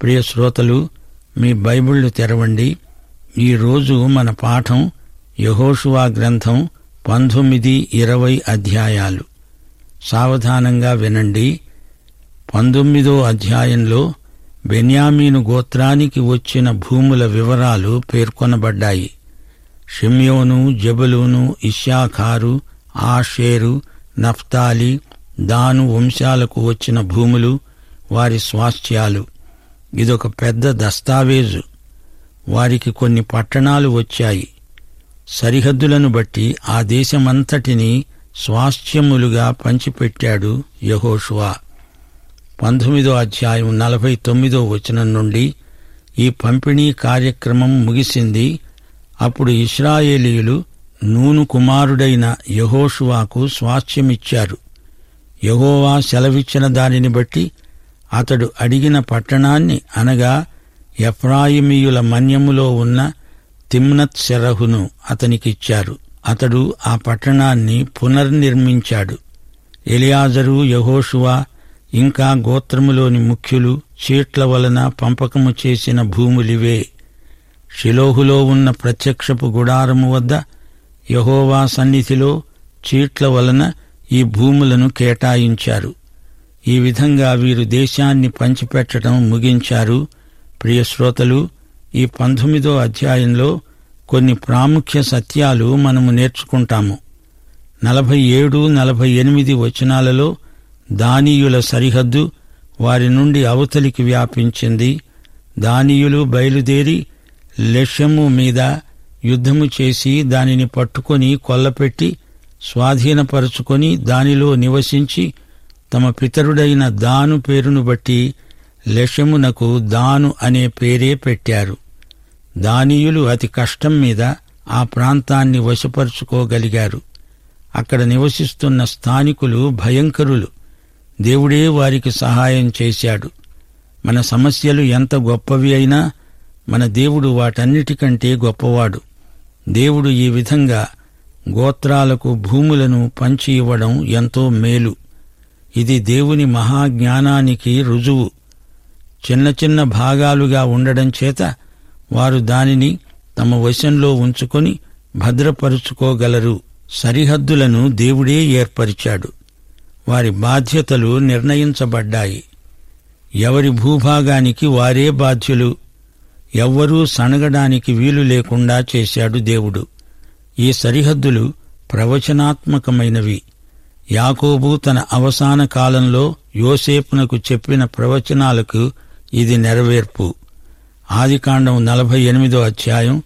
ప్రియ శ్రోతలు, మీ బైబిళ్లు తెరవండి. ఈరోజు మన పాఠం యెహోషువ గ్రంథం 19-20 అధ్యాయాలు. సావధానంగా వినండి. 19వ అధ్యాయంలో బెన్యామీను గోత్రానికి వచ్చిన భూముల వివరాలు పేర్కొనబడ్డాయి. షిమ్యోను, జెబూలూను, ఇశ్శాఖారు, ఆషేరు, నఫ్తాలి, దాను వంశాలకు వచ్చిన భూములు, వారి స్వాస్థ్యాలు. ఇదొక పెద్ద దస్తావేజు. వారికి కొన్ని పట్టణాలు వచ్చాయి. సరిహద్దులను బట్టి ఆ దేశమంతటినీ స్వాస్థ్యములుగా పంచిపెట్టాడు యెహోషువ. 19వ అధ్యాయం 49వ వచనం నుండి ఈ పంపిణీ కార్యక్రమం ముగిసింది. అప్పుడు ఇశ్రాయేలీయులు నూను కుమారుడైన యెహోషువకు స్వాస్థ్యమిచ్చారు. యెహోవా సెలవిచ్చిన దానిని బట్టి అతడు అడిగిన పట్టణాన్ని, అనగా ఎఫ్రాయిమీయుల మన్యములో ఉన్న తిమ్నత్ సెరహును అతనికిచ్చారు. అతడు ఆ పట్టణాన్ని పునర్నిర్మించాడు. ఎలియాజరు, యెహోషువ ఇంకా గోత్రములోని ముఖ్యులు చీట్ల వలన పంపకము చేసిన భూములివే. షిలోహులో ఉన్న ప్రత్యక్షపు గుడారము వద్ద యెహోవా సన్నిధిలో చీట్ల వలన ఈ భూములను కేటాయించారు. ఈ విధంగా వీరు దేశాన్ని పంచిపెట్టడం ముగించారు. ప్రియ శ్రోతలు, ఈ 19వ అధ్యాయంలో కొన్ని ప్రాముఖ్య సత్యాలు మనము నేర్చుకుంటాము. 47-48 వచనాలలో దానీయుల సరిహద్దు వారి నుండి అవతలికి వ్యాపించింది. దానీయులు బయలుదేరి లెషెము మీద యుద్ధము చేసి దానిని పట్టుకొని కొల్లపెట్టి స్వాధీనపరుచుకొని దానిలో నివసించి తమ పితరుడైన దాను పేరును బట్టి లెషెమునకు దాను అనే పేరే పెట్టారు. దానీయులు అతి కష్టం మీద ఆ ప్రాంతాన్ని వశపరుచుకోగలిగారు. అక్కడ నివసిస్తున్న స్థానికులు భయంకరులు. దేవుడే వారికి సహాయం చేశాడు. మన సమస్యలు ఎంత గొప్పవి అయినా మన దేవుడు వాటన్నిటికంటే గొప్పవాడు. దేవుడు ఈ విధంగా గోత్రాలకు భూములను పంచి ఇవ్వడం ఎంతో మేలు. ఇది దేవుని మహాజ్ఞానానికి రుజువు. చిన్న చిన్న భాగాలుగా ఉండడం చేత వారు దానిని తమ వశంలో ఉంచుకొని భద్రపరుచుకోగలరు. సరిహద్దులను దేవుడే ఏర్పరిచాడు. వారి బాధ్యతలు నిర్ణయించబడ్డాయి. ఎవరి భూభాగానికి వారే బాధ్యులు. ఎవ్వరూ సణగడానికి వీలు లేకుండా చేశాడు దేవుడు. ఈ సరిహద్దులు ప్రవచనాత్మకమైనవి. యాకోబు తన అవసాన కాలంలో యోసేపునకు చెప్పిన ప్రవచనాలకు ఇది నెరవేర్పు. ఆదికాండం 48వ అధ్యాయం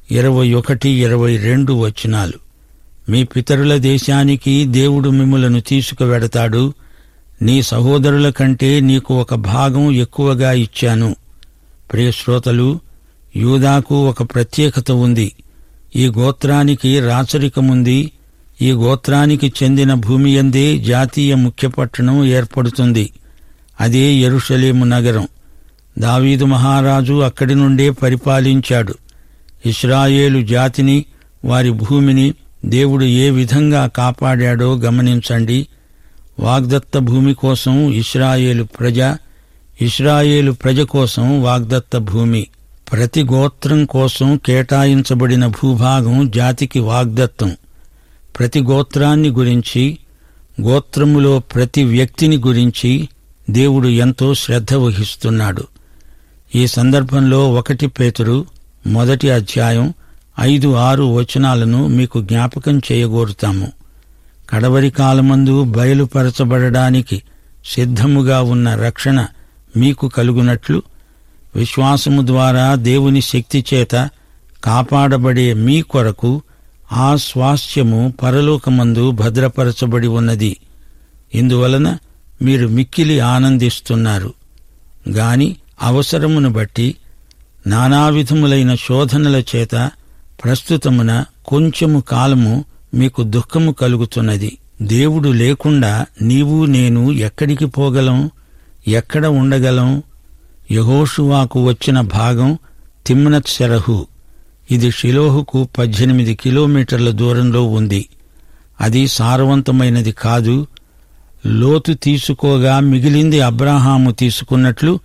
21-22 వచనాలు. మీ పితరుల దేశానికి దేవుడు మిమ్ములను తీసుకువెడతాడు. నీ సహోదరుల కంటే నీకు ఒక భాగం ఎక్కువగా ఇచ్చాను. ప్రియ శ్రోతలు, యూదాకు ఒక ప్రత్యేకత ఉంది. ఈ గోత్రానికి రాచరికముంది. ఈ గోత్రానికి చెందిన భూమియందే జాతీయ ముఖ్య పట్టణం ఏర్పడుతుంది. అదే యెరూషలేము నగరం. దావీదు మహారాజు అక్కడి నుండే పరిపాలించాడు. ఇశ్రాయేలు జాతిని, వారి భూమిని దేవుడు ఏ విధంగా కాపాడాడో గమనించండి. వాగ్దత్త భూమి కోసం ఇశ్రాయేలు ప్రజ, ఇశ్రాయేలు ప్రజ కోసం వాగ్దత్త భూమి. ప్రతి గోత్రం కోసం కేటాయించబడిన భూభాగం జాతికి వాగ్దత్తం. ప్రతి గోత్రాన్ని గురించి, గోత్రములో ప్రతి వ్యక్తిని గురించి దేవుడు ఎంతో శ్రద్ధ వహిస్తున్నాడు. ఈ సందర్భంలో 1 పేతురు 1వ అధ్యాయం 5-6 వచనాలను మీకు జ్ఞాపకం చేయగోరుతాము. కడవరి కాలమందు బయలుపరచబడడానికి సిద్ధముగా ఉన్న రక్షణ మీకు కలుగునట్లు విశ్వాసము ద్వారా దేవుని శక్తి చేత కాపాడబడే మీ కొరకు ఆ స్వాస్థ్యము పరలోకమందు భద్రపరచబడి ఉన్నది. ఇందువలన మీరు మిక్కిలి ఆనందిస్తున్నారు. గాని అవసరమును బట్టి నానావిధములైన శోధనల చేత ప్రస్తుతమున కొంచెము కాలము మీకు దుఃఖము కలుగుతున్నది. దేవుడు లేకుండా నీవు నేను ఎక్కడికి పోగలం? ఎక్కడ ఉండగలం? యెహోషువకు వచ్చిన భాగం తిమ్నత్ సెరహు. ఇది షిలోహుకు 18 కిలోమీటర్ల దూరంలో ఉంది. అది సారవంతమైనది కాదు. లోతు తీసుకోగా మిగిలింది అబ్రాహాము తీసుకున్నట్లు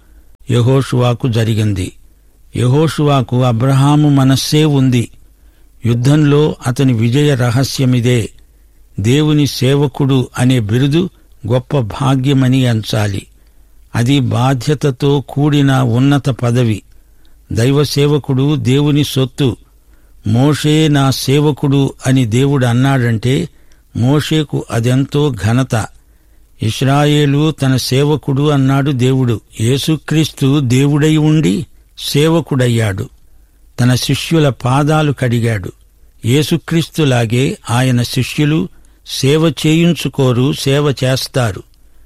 యెహోషువాకు జరిగింది. యెహోషువాకు అబ్రహాము మనస్సే ఉంది. యుద్ధంలో అతని విజయ రహస్యమిదే. దేవుని సేవకుడు అనే బిరుదు గొప్ప భాగ్యమని ఎంచాలి. అది బాధ్యతతో కూడిన ఉన్నత పదవి. దైవ సేవకుడు దేవుని సొత్తు. మోషే నా సేవకుడు అని దేవుడు అన్నాడంటే మోషేకు అదెంతో ఘనత. ఇశ్రాయేలు తన సేవకుడు అన్నాడు దేవుడు. యేసుక్రీస్తు దేవుడై ఉండి సేవకుడయ్యాడు. తన శిష్యుల పాదాలు కడిగాడు. యేసుక్రీస్తులాగే ఆయన శిష్యులు సేవ చేయించుకోరు, సేవ చేస్తారు.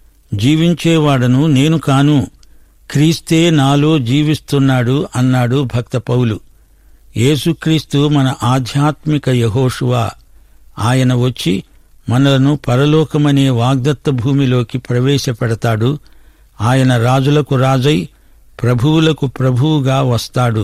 జీవించేవాడను నేను కాను, క్రీస్తే నాలో జీవిస్తున్నాడు అన్నాడు భక్త పౌలు. యేసుక్రీస్తు మన ఆధ్యాత్మిక యెహోషువా. ఆయన వచ్చి మనలను పరలోకమనే వాగ్దత్త భూమిలోకి ప్రవేశపెడతాడు. ఆయన రాజులకు రాజై ప్రభువులకు ప్రభువుగా వస్తాడు.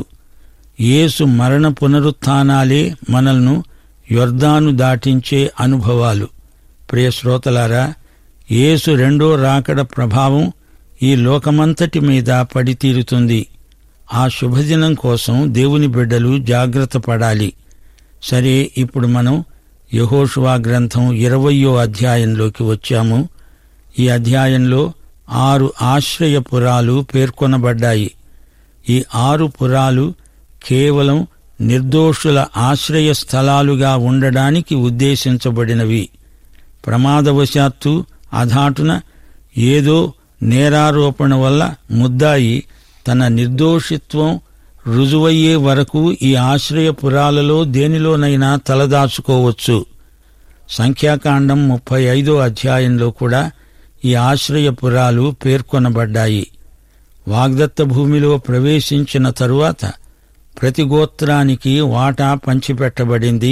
యేసు మరణ పునరుత్థానాలే మనల్ని యొర్దాను దాటించే అనుభవాలు. ప్రియ శ్రోతలారా, యేసు రెండో రాకడ ప్రభావం ఈ లోకమంతటి మీద పడితీరుతుంది. ఆ శుభదినం కోసం దేవుని బిడ్డలు జాగ్రత్త పడాలి. సరే, ఇప్పుడు మనం యెహోషువ గ్రంథం 20వ అధ్యాయంలోకి వచ్చాము. ఈ అధ్యాయంలో 6 ఆశ్రయపురాలు పేర్కొనబడ్డాయి. ఈ 6 పురాలు కేవలం నిర్దోషుల ఆశ్రయ స్థలాలుగా ఉండడానికి ఉద్దేశించబడినవి. ప్రమాదవశాత్తు అధాటున ఏదో నేరారోపణ వల్ల ముద్దాయి తన నిర్దోషిత్వం రుజువయ్యే వరకు ఈ ఆశ్రయపురాలలో దేనిలోనైనా తలదాచుకోవచ్చు. సంఖ్యాకాండం 35వ అధ్యాయంలో కూడా ఈ ఆశ్రయపురాలు పేర్కొనబడ్డాయి. వాగ్దత్త భూమిలో ప్రవేశించిన తరువాత ప్రతి గోత్రానికి వాటా పంచిపెట్టబడింది.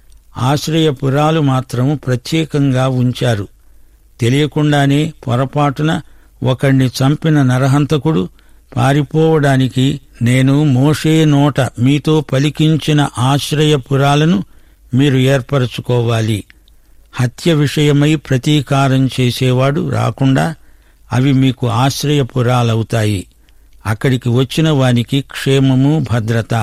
ఆశ్రయపురాలు మాత్రం ప్రత్యేకంగా ఉంచారు. తెలియకుండానే పొరపాటున ఒకణ్ణి చంపిన నరహంతకుడు పారిపోవడానికి నేను మోషే నోట మీతో పలికించిన ఆశ్రయపురాలను మీరు ఏర్పరచుకోవాలి. హత్య విషయమై ప్రతీకారం చేసేవాడు రాకుండా అవి మీకు ఆశ్రయపురాలవుతాయి. అక్కడికి వచ్చిన వానికి క్షేమము, భద్రత.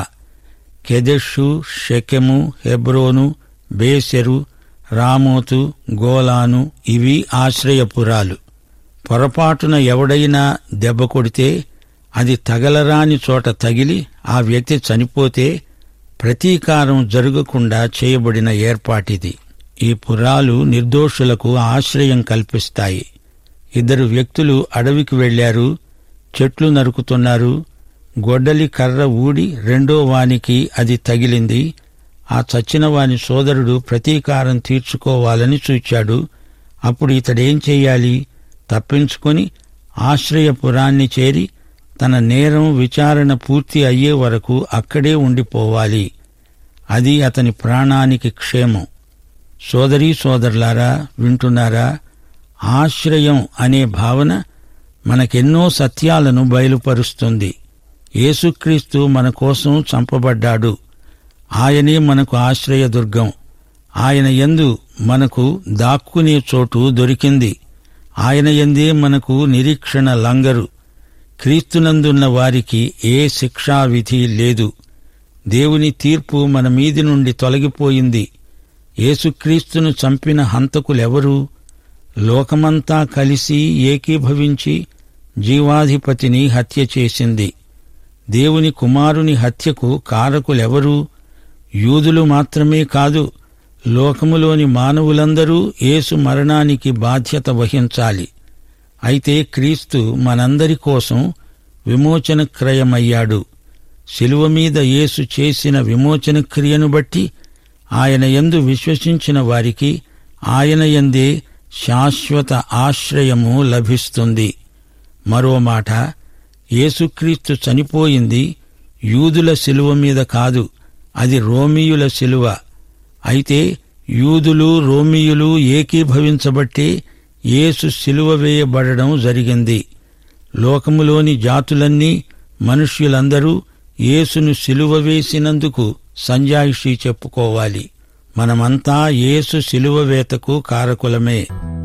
కెదెషు, షెకెము, హెబ్రోను, బేసెరు, రామోతు, గోలాను ఇవి ఆశ్రయపురాలు. పొరపాటున ఎవడైనా దెబ్బ కొడితే అది తగలరాని చోట తగిలి ఆ వ్యక్తి చనిపోతే ప్రతీకారం జరగకుండా చేయబడిన ఏర్పాటిది. ఈ పురాలు నిర్దోషులకు ఆశ్రయం కల్పిస్తాయి. 2 వ్యక్తులు అడవికి వెళ్లారు. చెట్లు నరుకుతున్నారు. గొడ్డలి కర్ర ఊడి రెండో వానికి అది తగిలింది. ఆ చచ్చిన వాని సోదరుడు ప్రతీకారం తీర్చుకోవాలని చూచాడు. అప్పుడు ఇతడేం చెయ్యాలి? తప్పించుకొని ఆశ్రయపురాన్ని చేరి తన నేరం విచారణ పూర్తి అయ్యే వరకు అక్కడే ఉండిపోవాలి. అది అతని ప్రాణానికి క్షేమం. సోదరీ సోదరులారా, వింటున్నారా? ఆశ్రయం అనే భావన మనకెన్నో సత్యాలను బయలుపరుస్తుంది. యేసుక్రీస్తు మన కోసం చంపబడ్డాడు. ఆయనే మనకు ఆశ్రయదుర్గం. ఆయన యందు మనకు దాక్కునే చోటు దొరికింది. ఆయన యందే మనకు నిరీక్షణ లంగరు. క్రీస్తునందున్న వారికి ఏ శిక్షావిధి లేదు. దేవుని తీర్పు మన మీది నుండి తొలగిపోయింది. యేసుక్రీస్తును చంపిన హంతకులెవరు? లోకమంతా కలిసి ఏకీభవించి జీవాధిపతిని హత్య చేసింది. దేవుని కుమారుని హత్యకు కారకులెవరు? యూదులు మాత్రమే కాదు, లోకములోని మానవులందరూ యేసు మరణానికి బాధ్యత వహించాలి. అయితే క్రీస్తు మనందరి కోసం విమోచన క్రయమయ్యాడు. శిలువ మీద యేసు చేసిన విమోచన క్రియను బట్టి ఆయన యందు విశ్వసించిన వారికి ఆయన యందే శాశ్వత ఆశ్రయము లభిస్తుంది. మరో మాట, యేసుక్రీస్తు చనిపోయింది యూదుల శిలువ మీద కాదు, అది రోమీయుల శిలువ. అయితే యూదులు రోమీయులు ఏకీభవించబట్టే యేసు శిలువ వేయబడడం జరిగింది. లోకములోని జాతులన్నీ, మనుష్యులందరూ యేసును శిలువ వేసినందుకు సంజాయిషీ చెప్పుకోవాలి. మనమంతా యేసు శిలువ వేతకు కారకులమే.